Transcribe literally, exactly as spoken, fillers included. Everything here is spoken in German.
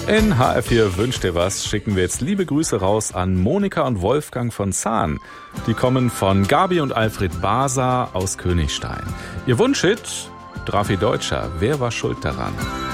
In H R vier Wünscht dir was schicken wir jetzt liebe Grüße raus an Monika und Wolfgang von Zahn. Die kommen von Gabi und Alfred Basa aus Königstein. Ihr Wunschhit, Drafi Deutscher, wer war schuld daran?